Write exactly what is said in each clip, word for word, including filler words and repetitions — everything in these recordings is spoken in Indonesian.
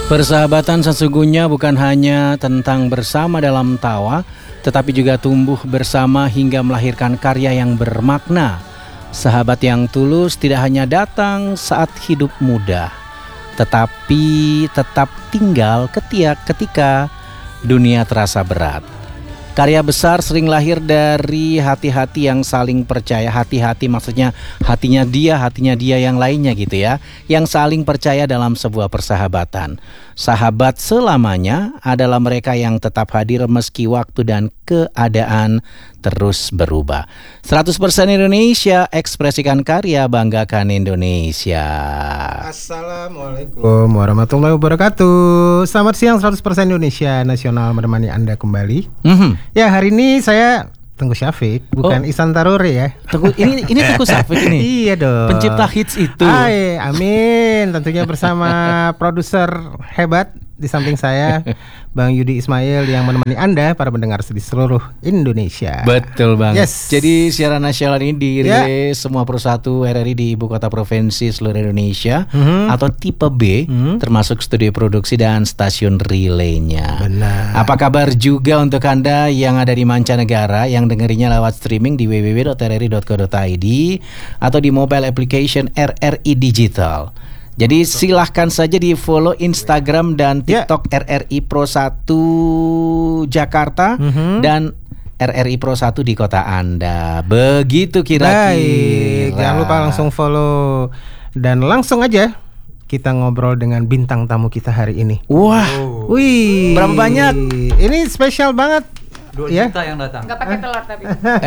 Persahabatan sesungguhnya bukan hanya tentang bersama dalam tawa, tetapi juga tumbuh bersama hingga melahirkan karya yang bermakna. Sahabat yang tulus tidak hanya datang saat hidup mudah, tetapi tetap tinggal ketika, ketika dunia terasa berat. Karya besar sering lahir dari hati-hati yang saling percaya. Hati-hati maksudnya hatinya dia, hatinya dia yang lainnya gitu ya, yang saling percaya dalam sebuah persahabatan. Sahabat selamanya adalah mereka yang tetap hadir meski waktu dan keadaan terus berubah. seratus persen Indonesia, ekspresikan karya, banggakan Indonesia. Assalamualaikum warahmatullahi wabarakatuh. Selamat siang, seratus persen Indonesia Nasional menemani Anda kembali. Mm-hmm. Ya, hari ini saya Tengku Syafiq, bukan oh. Ihsan Taruri ya. Tengku, ini ini Tengku Syafiq ini. Iya dong. Pencipta hits itu. Hai, amin. Tentunya bersama produser hebat di samping saya, Bang Yudi Ismail yang menemani Anda para pendengar di seluruh Indonesia. Betul banget. Yes. Jadi siaran nasional ini dirilis yeah. semua persatu R R I di ibu kota provinsi seluruh Indonesia, mm-hmm. atau tipe B, mm-hmm. termasuk studio produksi dan stasiun relaynya. Benar. Apa kabar juga untuk Anda yang ada di mancanegara yang dengerinya lewat streaming di w w w dot r r i dot co dot i d atau di mobile application R R I Digital. Jadi silahkan saja di follow Instagram dan TikTok yeah. R R I Pro satu Jakarta, mm-hmm. dan R R I Pro satu di kota Anda. Begitu kira-kira. Baik, jangan lupa langsung follow. Dan langsung aja kita ngobrol dengan bintang tamu kita hari ini. Wah, oh. Wih, berapa banyak? Ini spesial banget. Dua ya? juta yang datang. Gak pakai telur tapi.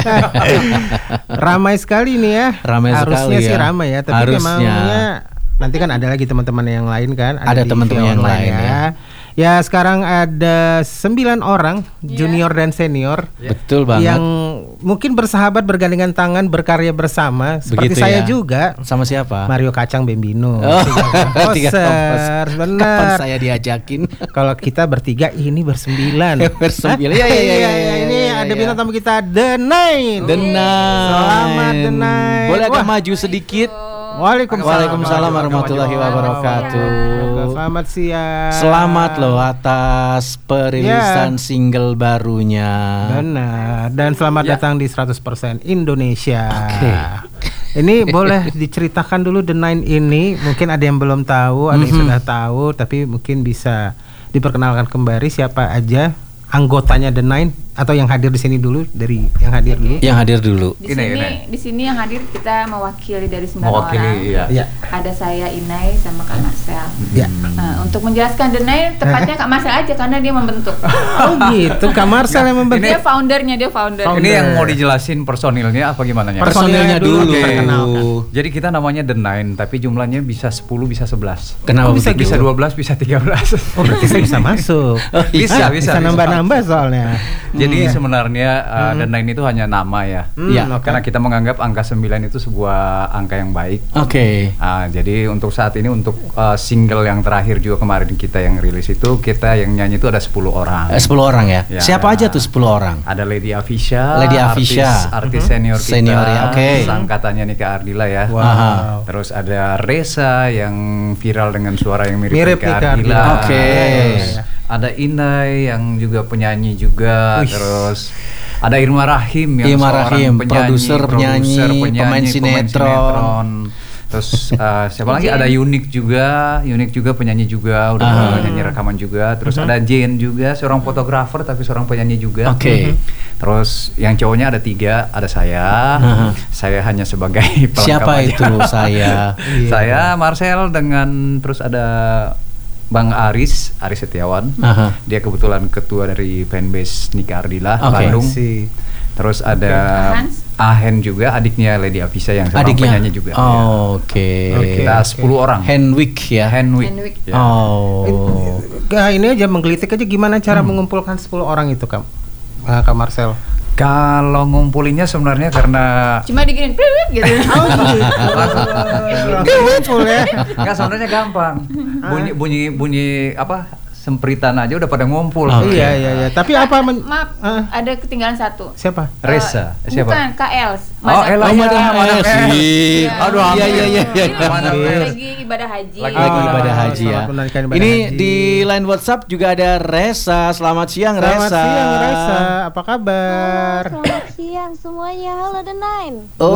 Ramai sekali nih ya. Ramai Harusnya sekali sih ya. ramai ya, tapi Harusnya. memangnya nanti kan ada lagi teman-teman yang lain kan. Ada, ada teman-teman yang lain ya. ya. Ya sekarang ada sembilan orang, yeah. junior dan senior. Yeah. Betul banget. Yang mungkin bersahabat, bergandengan tangan, berkarya bersama. Seperti begitu saya ya. juga. Sama siapa? Mario Kacang Bembino. Oh, Poser, benar. Kapan saya diajakin? Kalau kita bertiga, ini bersembilan. Bersembilan. Ya, ya, ya, ya, ya, ini ya, ada ya. bintang tamu kita, The Nine. The Nine. Selamat The Nine. Boleh agak Wah. maju sedikit? Waalaikumsalam. Waalaikumsalam warahmatullahi wabarakatuh. Selamat siang. Selamat loh atas perilisan yeah. single barunya. Benar. Dan selamat yeah. datang di seratus persen Indonesia. Oke. Okay. Ini boleh diceritakan dulu The Nine ini. Mungkin ada yang belum tahu, ada yang mm-hmm. sudah tahu, tapi mungkin bisa diperkenalkan kembali siapa aja anggotanya The Nine atau yang hadir di sini dulu, dari yang hadir dulu. Yang hadir dulu. Di sini, Inai. di sini yang hadir kita mewakili dari sembilan mewakili, orang. Iya. Ya. Ada saya Inai sama Kak Marcel. Ya. Nah, untuk menjelaskan The Nine tepatnya Kak Marcel aja karena dia membentuk. Oh gitu, Kak Marcel yang membentuk. Dia foundernya, dia founder. Ini yang mau dijelasin personilnya apa gimana nya? Personilnya dulu. dulu. Jadi kita namanya The Nine, tapi jumlahnya bisa sepuluh, bisa sebelas. Kenapa oh, bisa bisa gitu? dua belas, bisa tiga belas. Oh berarti saya bisa masuk. Oh, bisa, bisa, bisa nambah-nambah soalnya. Jadi hmm. sebenarnya uh, hmm. The Nine itu hanya nama ya. Hmm, ya. okay. Karena kita menganggap angka sembilan itu sebuah angka yang baik. Oke. Okay. Uh, jadi untuk saat ini untuk uh, single yang terakhir juga kemarin kita yang rilis itu kita yang nyanyi itu ada sepuluh orang. Eh, sepuluh orang ya? Ya. Siapa aja tuh sepuluh orang? Ada Lady Avisha, Lady Avisha, artis, artis senior kita, senior ya, oke. Okay. Sangkatannya Nika Ardila ya. Wow. Terus ada Reza yang viral dengan suara yang mirip, mirip Nika Nika Ardila. Ardila. Oke. Okay. Ada Inai yang juga penyanyi juga. Uish. Terus ada Irma Rahim yang Irma seorang Rahim, penyanyi, produser, penyanyi, penyanyi, pemain sinetron. Terus uh, siapa lagi? Ada Unik juga, Unik juga penyanyi juga, udah uh-huh. nyanyi rekaman juga. Terus uh-huh. ada Jane juga, seorang fotografer tapi seorang penyanyi juga. Oke. Okay. Uh-huh. Terus yang cowoknya ada tiga, ada saya, uh-huh. saya hanya sebagai pelengkap. Siapa aja. itu saya? Saya Marcel dengan terus ada Bang Aris, Aris Setiawan. Uh-huh. Dia kebetulan ketua dari fanbase Nika Ardila, okay. Bandung. Terus ada okay. Ahen juga, adiknya Lady Avisha yang seorang adiknya? penyanyi juga. Oh, Oke. Okay. Okay. Kita sepuluh okay. orang. Handwick ya. Handwick. Handwick. Ya. Oh. Nah, ini aja menggelitik aja gimana cara hmm. mengumpulkan sepuluh orang itu, Kak, uh, Kak Marcel. Kalau ngumpulinnya sebenarnya karena cuma diginin gitu. Oh gitu. Ngumpul ya. Enggak, sebenarnya gampang. Bunyi bunyi bunyi apa? sempritan aja udah pada ngumpul. Oh, Iya iya iya. Tapi apa men- Maaf, Ah. ada ketinggalan satu. siapa? Reza, Eh, siapa? Bukan, Kak Els. Oh, Ella, Oh, iya, Madam Madam Els. Els. Iya. Aduh, Iya, iya, iya, iya. Ini Mana lagi, Fir? lagi ibadah haji. Lagi- Lagi Oh, ibadah haji ya. selamat menunaikan ibadah Ini haji. di line WhatsApp juga ada Reza. Selamat siang Selamat Reza. siang Reza, apa kabar? Halo, selamat siang semuanya. Halo The Nine. Oh.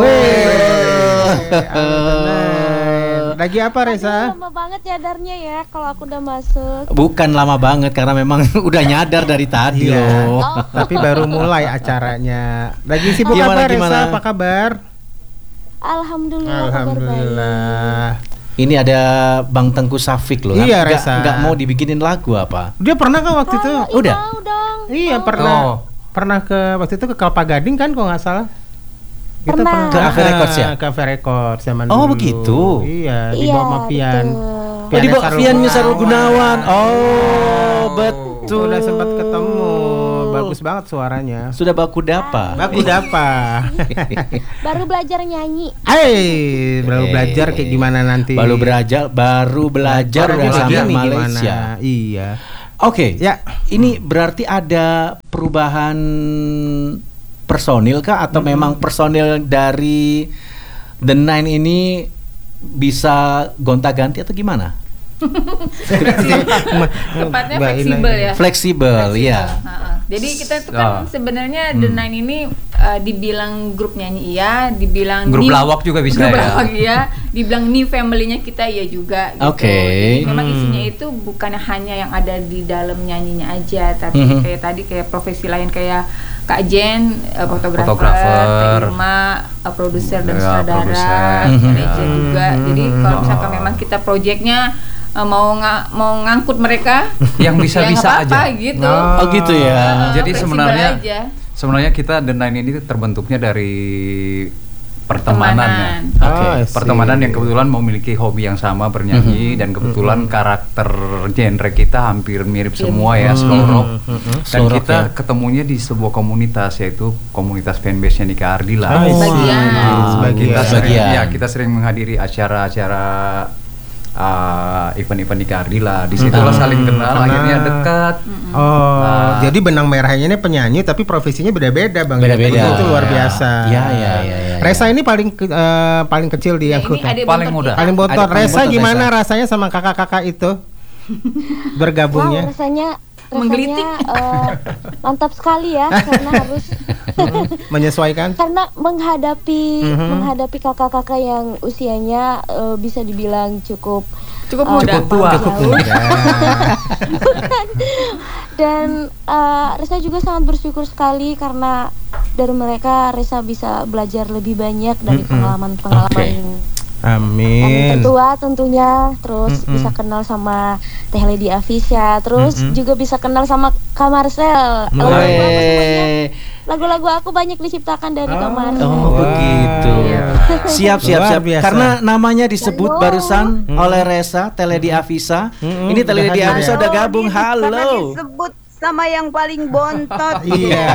Alhamdulillah. Lagi apa Reza? Aduh, lama banget nyadarnya ya kalau aku udah masuk. Bukan lama banget karena memang udah nyadar dari tadi Iya. loh. Tapi baru mulai acaranya. Lagi sibuk Gimana, apa Reza? gimana? Apa kabar? Alhamdulillah, kabar baik. Alhamdulillah. Ini ada Bang Tengku Safik loh. Iya, Nggak- Reza. nggak mau dibikinin lagu apa? Dia pernah kan waktu itu? Halo, Udah? Mau dong. Iya mau. pernah. Oh. Pernah ke waktu itu ke Kelapa Gading kan kalau nggak salah. Kita Pernah. Ke Ave Records ya? Ke Ave Records zaman Oh, dulu. begitu. Iya, di Iya, bawah Mapian. betul. Oh, di bawah Sarul Fiannya Sarul Gunawan. Gunawan. Oh, betul. Udah sempat ketemu. Bagus banget suaranya. Sudah baku dapa. Baku dapa. Baru belajar nyanyi. Hai, baru Eh. belajar kayak gimana nanti? Baru belajar, baru belajar Baru udah belajar sampai nih Malaysia. gimana? Iya. Oke. Ya. Ini berarti ada perubahan personil kah atau memang personil dari The Nine ini bisa gonta-ganti atau gimana? Tepatnya Mbak Ina. fleksibel ya. Fleksibel, ya. Ha-ha. Jadi kita tuh Ah. kan sebenarnya The Nine ini uh, dibilang grup nyanyi iya, dibilang Grup new- lawak juga bisa grup ya? lawak iya, dibilang new family-nya kita iya juga. Gitu. Oke. Jadi memang Hmm. isinya itu bukan hanya yang ada di dalam nyanyinya aja, tapi Mhm. kayak tadi kayak profesi lain kayak Kak Jen, uh, fotografer, Fotografer. Kak Irma, uh, produser dan Ya, sutradara, produser. manajer juga. Jadi kalau Oh. misalkan memang kita proyeknya uh, mau nga- mau ngangkut mereka, Yang bisa-bisa ya nggak apa-apa aja. gitu. Oh. Oh gitu ya. Uh, Jadi fleksibel sebenarnya aja. sebenarnya kita The Nine ini terbentuknya dari pertemanan ya. Pertemanan. Oke. Oh, I see. Pertemanan yang kebetulan memiliki hobi yang sama bernyanyi dan kebetulan karakter genre kita hampir mirip semua ya, slow rock. Dan Slow rock, kita ya. ketemunya di sebuah komunitas yaitu komunitas fanbase-nya Nika Ardila. Oh, Sebagian. wow. Kita Sebagian. sering, Sebagian. ya kita sering menghadiri acara-acara uh, event-event Nika Ardila. Disitulah Hmm. saling kenal, Kenal. akhirnya dekat. Oh, Nah. jadi benang merahnya ini penyanyi tapi profesinya beda-beda bang. Beda-beda. Itu luar Ya. biasa. Ya, ya, ya, ya, Reza ini paling ke- eh, paling kecil di Ya, yang ini adik Paling bontot muda. kita. paling bontot. Adik paling Reza bontot, gimana Reza. rasanya sama kakak-kakak itu Wow, bergabungnya? rasanya Menggelitik. rasanya eh, mantap sekali ya karena harus Menyesuaikan? karena menghadapi Mhm. menghadapi kakak-kakak yang usianya eh, bisa dibilang cukup Cukup eh, muda. Cukup tua. jauh. Cukup muda. Dan eh, Reza juga sangat bersyukur sekali karena dari mereka Reza bisa belajar lebih banyak dari Mm-mm. pengalaman-pengalaman Oke. yang Amin. tertua tentunya, terus Mm-mm. bisa kenal sama Teh Lady Afisya, terus Mm-mm. juga bisa kenal sama Kak Marcel. Wih. Lagu-lagu aku semuanya, Weh. lagu-lagu aku banyak diciptakan dari Kak Marcel. Oh, Wow. begitu. Siap, siap, Luar siap. biasa. Karena namanya disebut Halo. barusan Hmm. oleh Reza, Teledi Afisa. Hmm, Ini Teledi udah Afisa hadir. udah gabung. Karena Halo. disebut sama yang paling bontot. Iya.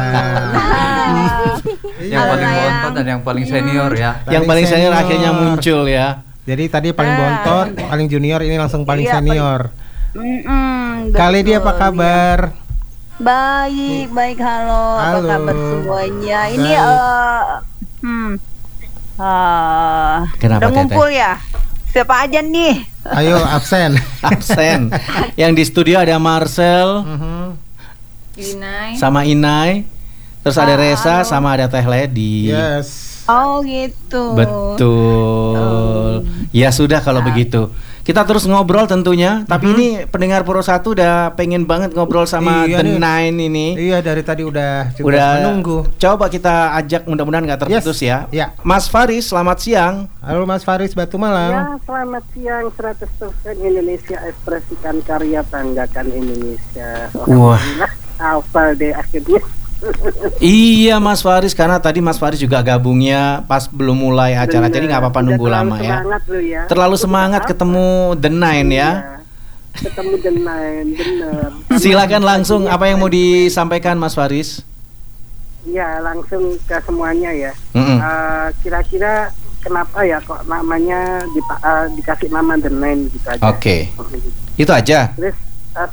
Yang paling Halo, bontot yang- dan yang paling senior ya. Yang paling senior senior. akhirnya muncul ya. Jadi tadi paling bontot, paling junior, ini langsung paling Iya, senior. Mm-mm, Kali dia apa betul, kabar? ya. Baik, baik. Halo, apa Halo. kabar semuanya? Ini Baik. eh hmm. Ah, Kenapa, udah Teteh? ngumpul ya? Siapa aja nih? Ayo absen. Absen. Yang di studio ada Marcel Mhm. Inai. sama Inai. Terus ada Reza sama ada Teh Ledi. Yes. Oh gitu. Betul. Ya sudah kalau begitu. Kita terus ngobrol tentunya. Tapi ini pendengar Pro satu udah pengen banget ngobrol sama Iya The nih. Nine ini. Iya dari tadi udah juga Udah menunggu. Coba kita ajak, mudah-mudahan nggak terputus Yes. ya. Ya. Mas Faris, selamat siang. Halo Mas Faris Batu Malang. Ya, selamat siang. seratus persen Indonesia, ekspresikan karya, banggakan Indonesia. Wah. Alhamdulillah, hafal deh akhirnya. Iya Mas Faris, karena tadi Mas Faris juga gabungnya pas belum mulai acara, jadi nggak apa-apa Udah nunggu terlalu lama ya. Semangat lu ya. Terlalu Aku semangat udah ketemu The Nine hafal. ya. Iya, ketemu The Nine, bener. Silakan langsung, apa yang mau disampaikan Mas Faris? Ya, langsung ke semuanya ya. Mm-mm. Eh, kira-kira kenapa ya kok namanya dipa- eh, dikasih nama The Nine gitu aja. Oke. Itu aja. Terus eh,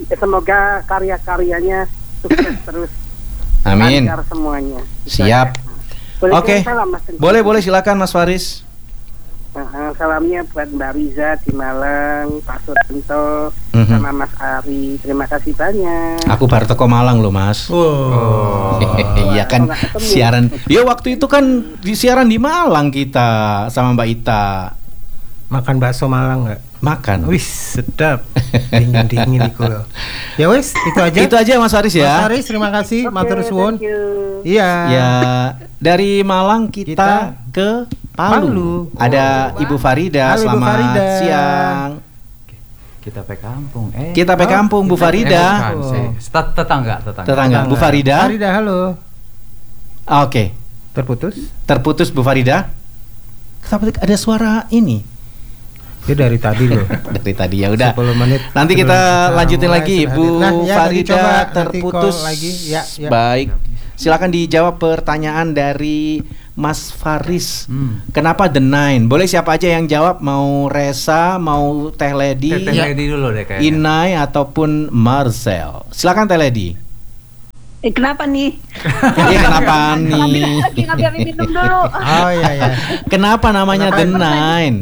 Ya, semoga karya-karyanya sukses terus. Amin. Lancar semuanya. Siap. Boleh Oke. kirim salam, Mas Tengku? Boleh, boleh silakan Mas Faris. Nah, salamnya buat Mbak Riza di Malang, Pak Suranto, Mhm. sama Mas Ari. Terima kasih banyak. Aku baru teko Malang loh, Mas. Wow. Iya kan siaran. Ya waktu itu kan di siaran di Malang kita sama Mbak Ita. Makan bakso Malang nggak? Makan. Wih, sedap. Dingin-dingin iku loh. Ya wes, itu aja. Itu aja Mas Faris Mas ya. Haris, terima kasih. Oke, Matur suwun. thank you. Iya. Ya, dari Malang kita, Kita ke Palu. Palu. Ada Ibu Farida, Halo, Ibu selamat Farida. siang. Kita pe kampung. Eh. Kita pe kampung Bu Eh, Farida. bukan sih. Tet- tetangga, tetangga. Tetangga Bu Farida. Farida, halo. Oke, Terputus? terputus Bu Farida. Kenapa ada suara ini? Ya dari tadi loh. Dari tadi ya udah. sepuluh menit. Nanti sebelum kita kita lanjutin mulai lagi sudah Bu hadir. Nah, ya, nanti Farida coba, nanti terputus call lagi. Ya, ya. Baik. Silakan dijawab pertanyaan dari Mas Faris. Hmm. Kenapa The Nine? Boleh siapa aja yang jawab? Mau Resa, mau Teh Ledi, Teh Ledi dulu deh kayaknya. Inai ataupun Marcel. Silakan Teh Ledi. Eh, kenapa nih? Iya kenapa nih? Lagi ngambil minum dulu. Oh iya ya. Kenapa namanya The Nine?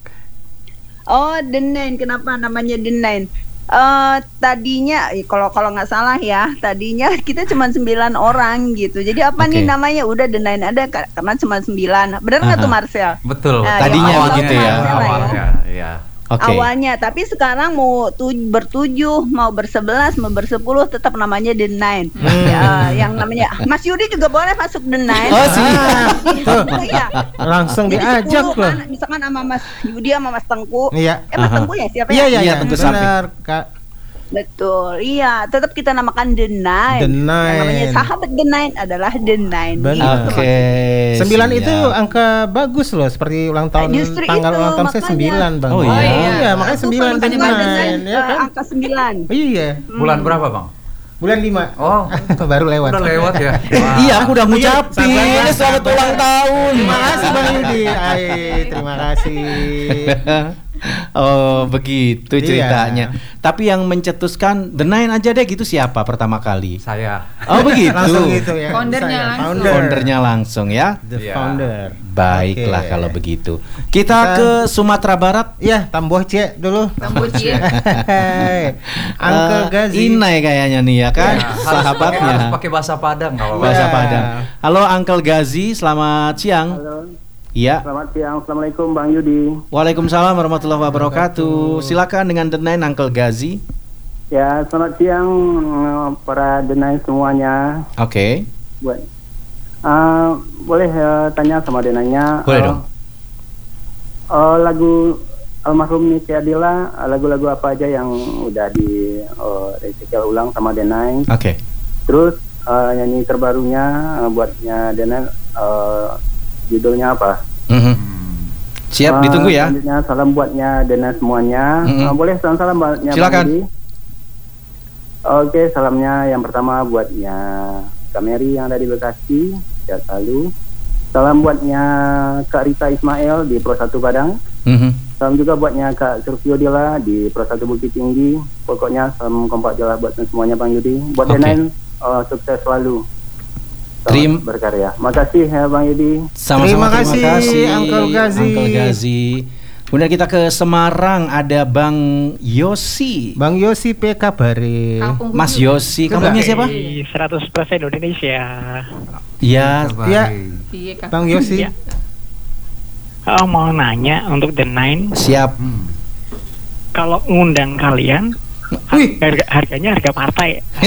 Oh, The Nine. Kenapa namanya The Nine? Eh tadinya eh, kalau kalau nggak salah ya, tadinya kita cuma sembilan orang gitu. Jadi apa nih Oke. namanya? Udah The Nine ada ka- karena cuma sembilan. Benar nggak Aha. tuh Marcel? Betul. Nah, Tadinya ya, awalnya begitu ya. Marcel lah Awalnya, iya. Oke. Awalnya, tapi sekarang mau tu- bertujuh, mau bersebelas, mau bersepuluh, tetap namanya The Nine. Ya, yang namanya Mas Yudi juga boleh masuk The Nine. Oh, sih. Iya. Langsung Jadi diajak sepuluh loh. kan, misalkan sama Mas Yudi sama Mas Tengku. Iya. Eh Mas Aha. Tengku ya siapa Iya ya? iya Iya, iya. Tengku Sapi. Benar, Kak. Betul, iya. Tetap kita namakan The Nine. The Yang namanya Nine. sahabat The Nine adalah The Nine. Benar. Gitu, Oke. Sembilan siap. itu angka bagus loh, seperti ulang tahun Justru tanggal itu, ulang tahun saya makanya. sembilan bang. Oh, Oh iya. iya, makanya Aku sembilan kalau dan kata The Nine, nine, ya eh, kan? angka sembilan. Iya. Bulan berapa, Bang? Bulan lima. Oh, Baru lewat. udah lewat ya. Iya, aku udah ngucapin. sabar, Selamat sabar. ulang tahun. Terima kasih Bang Yudi. Ay, terima kasih. Oh begitu Iya. ceritanya. Tapi yang mencetuskan The Nine aja deh gitu siapa pertama kali? Saya. Oh begitu. Langsung gitu ya. Foundernya Saya, langsung. Founder. Foundernya langsung ya. The Iya. founder. Baiklah Oke. kalau begitu. Kita Kita- ke Sumatera Barat. Iya, Tamboh C dulu. Kamboja. Hei, Uncle Eh, Gazi. Inai kayaknya nih ya kan, Ya, harus sahabatnya. pakai- Harus pakai bahasa Padang kalau Bahasa Iya. Padang. Halo Uncle Gazi, selamat siang. Halo, Iya. selamat siang. Assalamualaikum Bang Yudi. Waalaikumsalam warahmatullahi wabarakatuh. Silakan dengan The Nine Uncle Gazi. Ya, selamat siang eh, para The Nine semuanya. Oke. Buat eh, boleh eh, tanya sama The Nine-nya. Boleh eh, dong. eh, lagu almarhum Niki Adila, eh, lagu-lagu apa aja yang udah di eh, recycle ulang sama The Nine? Oke. Terus eh, nyanyi terbarunya eh, buatnya The Nine, eh, judulnya apa? Mhm. Hmm. Siap Eh, ditunggu ya. Selanjutnya salam buatnya The Nine semuanya. Mhm. Eh, boleh salam-salam buatnya Bang Silakan. Yudi? Oke, salamnya yang pertama buatnya Kak Mary yang ada di Bekasi, sehat selalu. Salam buatnya Kak Rita Ismail di Pro satu Padang. Mhm. Salam juga buatnya Kak Surfio Dila di Pro satu Bukit Tinggi. Pokoknya salam kompak jelas buat semuanya Bang Yudi. Buat Oke. The Nine, eh, sukses selalu. Selamat Trim- berkarya. Makasih ya Bang Yudi. Sama-sama, Terima kasih, Uncle Gazi. Uncle Gazi. Kemudian kita ke Semarang, ada Bang Yosi. Bang Yosi P kabare. Kampung Mas Kudu. Yosi, kampungnya siapa? Di seratus persen Indonesia. Ya, Ya. Iya, Kak. Bang Yosi. Ya. Oh, mau nanya untuk The Nine, siap. Hmm. kalau ngundang kalian, Wih. harga, harganya harga partai.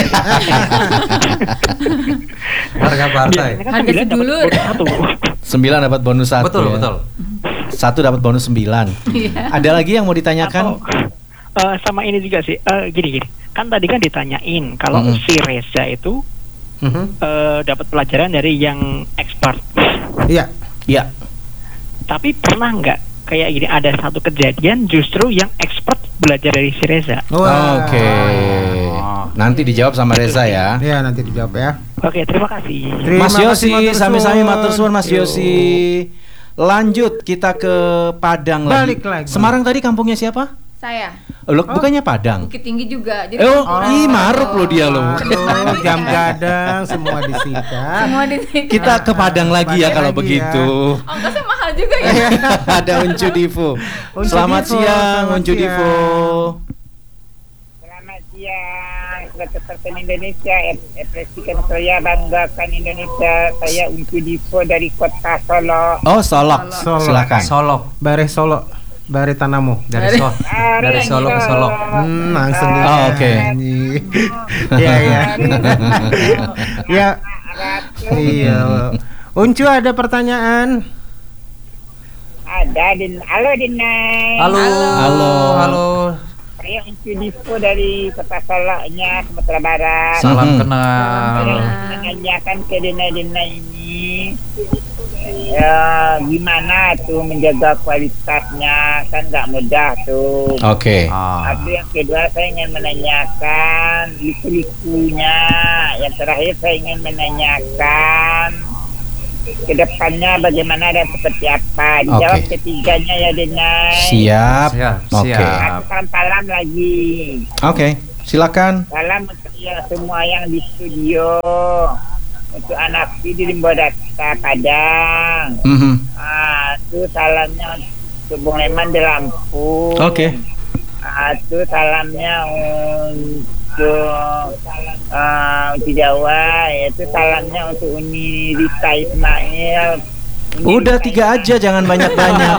Harga partai. Biasanya kan Harga sembilan dapat sedulur. bonus satu. Sembilan dapat bonus satu. Betul, ya. betul. Satu dapat bonus sembilan. Iya. Ada lagi yang mau ditanyakan? Atau eh, sama ini juga sih. Eh, gini gini. Kan tadi kan ditanyain kalau Mm-mm. si Reza itu Mhm. eh, dapat pelajaran dari yang expert. Iya. Iya. Tapi pernah nggak kayak gini ada satu kejadian justru yang expert belajar dari si Reza? Wah. Oke. Nanti dijawab sama Reza ya. Ya, nanti dijawab ya. Oke, terima kasih. Terima Mas kasih, Yosi, matur sami-sami suwun. matur suwun Mas Yo. Yosi. Lanjut kita ke Padang Balik lagi. Semarang tadi kampungnya siapa? Saya. Lo bukannya Padang? Bukit Tinggi juga. Jadi Eh, oh, kurang- ih maruk lo dia lo. Aduh, jam gadang semua disita. Semua di sini. Kita ke Padang lagi ya Padang kalau lagi begitu. Ongkosnya mahal juga ya. Ada Uncu Divo. Uncu Selamat Divo, siang selamat Uncu siang. Divo. Selamat siang, Rekan Indonesia, ekspresikan saya, banggakan Indonesia. Saya Uncu Divo dari kota Solo. Oh, Solok. Solok. Silakan. Solok Bare Solo, Bare Tanamu. dari Solo dari Solo ke Solo. Hmm, langsung dia. Oh, oke. Iya, iya. Ya. Iya. Uncu ada pertanyaan? Ada din, halo Dinai. Halo. Halo. Halo. Saya Uncu Divo dari kota Solo-nya, Sumatera Barat. Salam Mhm. kenal. Saya menanyakan ke Dinai-Dinai ini, ya, gimana tuh menjaga kualitasnya, kan nggak mudah tuh. Oke. Ah. Habis yang kedua saya ingin menanyakan liku-likunya. Yang terakhir saya ingin menanyakan kedepannya bagaimana dan seperti apa. Dijawab Oke. ketiganya ya Denai. Siap. Siap, Oke. siap. Aku salam salam lagi. Oke, silakan. Salam untuk ya, semua yang di studio. Untuk anak di Limbodata Padang. Mhm. Ah, itu salamnya untuk Bung Leman di Lampung. Oke. Ah, itu salamnya untuk uh, untuk Jawa, yaitu salamnya untuk Uni Rita Ismail. Uni Udah Rita tiga Ismail. aja, jangan banyak-banyak.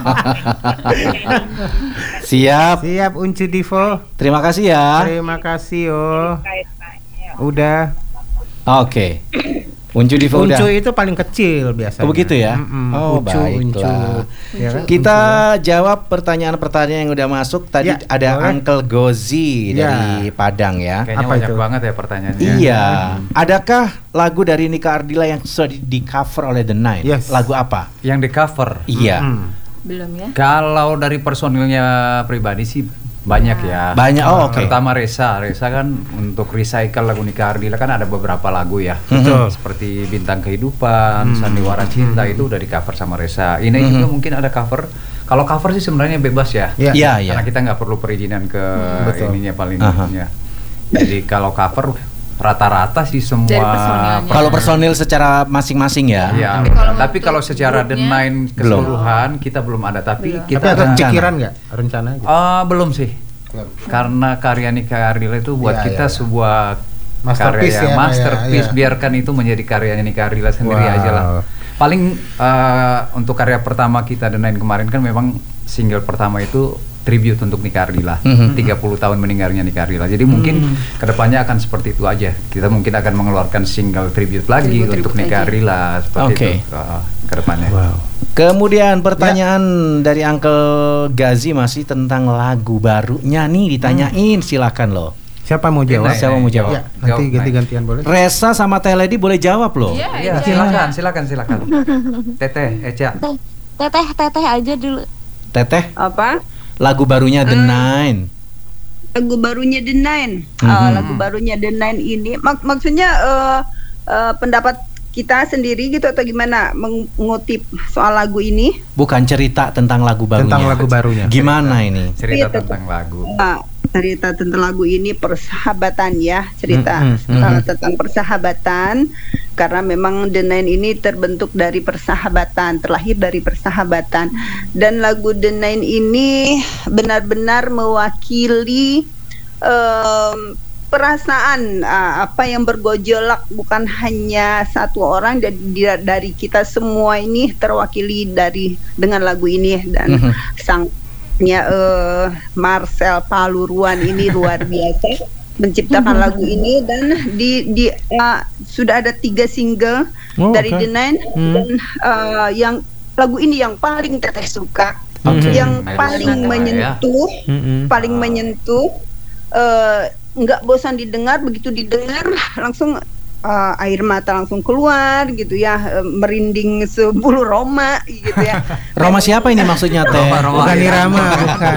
Siap. Siap Uncu Divo. Terima kasih ya. Terima kasih oh. Rita Ismail. Udah. Oke. Uncu Divo udah. Uncu itu paling kecil biasanya. Oh, begitu ya? Mm-mm. Oh, Uncu, baiklah. Uncu. Ya kan? Kita jawab pertanyaan-pertanyaan yang udah masuk. Tadi Ya, ada boleh. Uncle Gozi Ya. dari Padang ya. Kayaknya Apa banyak itu? banget ya pertanyaannya. Iya. Adakah lagu dari Nika Ardila yang sudah di, di cover oleh The Nine? Yes. Lagu apa? Yang di cover. Iya. Mm. Belum ya. Kalau dari personilnya pribadi sih banyak ya. Banyak. Oh, oke. Pertama Reza, Reza kan untuk recycle lagu Nika Ardila kan ada beberapa lagu ya. Betul. Seperti Bintang Kehidupan, Hmm. Sandiwara Cinta itu udah di cover sama Reza. Ini juga mungkin ada cover. Kalau cover sih sebenarnya bebas ya. Iya. Iya, iya. Karena kita nggak perlu perizinan ke Betul. ininya paling Aha. ininya. Jadi kalau cover rata-rata sih semua. Dari personilnya. Kalau personil secara masing-masing ya. Iya. Tapi kalau Tapi untuk kalau secara The grupnya, Nine keseluruhan kita belum ada. Tapi Belum. kita Tapi ada rencana. pikiran nggak? Rencana gitu. Ah, belum sih. Karena karya Nika Ardila itu buat Iya, kita iya, iya. sebuah Masterpiece karya ya, yang masterpiece. iya, iya. Biarkan itu menjadi karyanya Nika Ardila sendiri Wow. aja lah. Paling eh, untuk karya pertama kita The Nine kemarin kan memang single pertama itu tribute untuk Nika Ardila. Mhm. tiga puluh tahun meninggalnya Nika Ardila. Jadi mungkin kedepannya akan seperti itu aja. Kita mungkin akan mengeluarkan single tribute lagi Tribute-tribute untuk Nika aja. Ardila seperti Oke. itu eh, kedepannya. Wow. Kemudian pertanyaan dari Uncle Gazi masih tentang lagu barunya nih ditanyain. Silakan loh. Siapa mau jawab? Nai, Siapa Nai, mau jawab? Ya, nanti Jawab, Nai. ganti-gantian boleh. Resa sama Teh Lady boleh jawab loh. Iya, Iya, iya. silakan, silakan, silakan. Teteh, Eca. Teteh teteh aja dulu. Teteh, Apa? lagu barunya The Nine. Lagu barunya The Nine. Mhm. Ah, lagu barunya The Nine ini mak- maksudnya eh, eh, pendapat kita sendiri gitu atau gimana mengutip soal lagu ini? Bukan cerita tentang lagu barunya. Tentang lagu barunya. Gimana ini? Cerita Iya, tentang lagu. Ah, cerita tentang lagu ini persahabatan ya, cerita Mm, mm, uh, mm. tentang persahabatan karena memang The Nine ini terbentuk dari persahabatan, terlahir dari persahabatan dan lagu The Nine ini benar-benar mewakili em, perasaan uh, apa yang bergojolak bukan hanya satu orang dan di- dari kita semua ini terwakili dari dengan lagu ini dan Mhm. sang ya eh, Marcel Paluruan ini luar biasa menciptakan lagu ini dan di di uh, sudah ada tiga single Oh, dari oke. The Nine Hmm. dan uh, yang lagu ini yang paling teteh suka, Oke. yang Nah, paling itu suka, menyentuh, Mm-mm. paling menyentuh, eh, nggak bosan didengar, begitu didengar langsung uh, air mata langsung keluar gitu ya, eh, merinding sebulu Roma gitu ya. Roma siapa ini maksudnya Teh? Roma, Roma. Bukan Irama, bukan.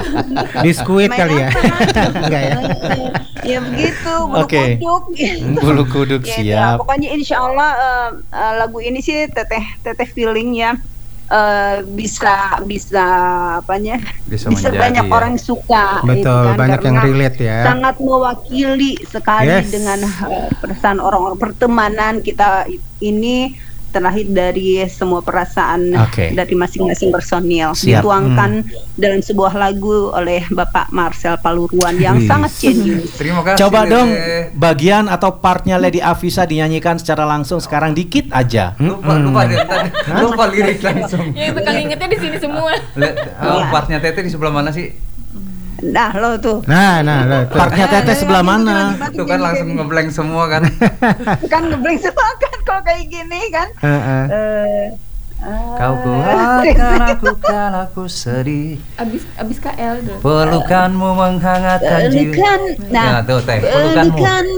Biskuit Main kali ya. apa? Enggak ya. Ya begitu, bulu Oke. kuduk. Bulu kuduk Ya, siap. pokoknya insya Allah eh, eh, lagu ini sih teteh teteh feeling ya. uh, bisa bisa apanya Bisa bisa menjadi, banyak ya. orang suka Betul, gitu kan, banyak yang karena relate ya. sangat mewakili sekali Yes. dengan uh, perasaan orang-orang pertemanan kita ini terlahir dari semua perasaan Oke. dari masing-masing personil Siap. dituangkan dalam sebuah lagu oleh Bapak Marcel Paluruan yang Wih. sangat jenius. Terima kasih. Coba Dede. dong bagian atau partnya Lady Afisa dinyanyikan secara langsung sekarang dikit aja. Lupa, lupa deh, tadi. Lupa lirik langsung. Ya bekal ingetnya di sini semua. Le- oh, partnya Tete di sebelah mana sih? Nah lo tuh Nah, nah, nah, tuh. Partnya Teteh sebelah mana? Itu kan langsung ngeblank semua kan. kan ngeblank semua kan kalau kayak gini kan. Heeh. Eh, Kau kuatkan aku kalau aku sedih. Abis abis K L dulu. Pelukanmu menghangatkan jiwa. Pelukan, nah, Ya tuh Teh, pelukanmu. pelukan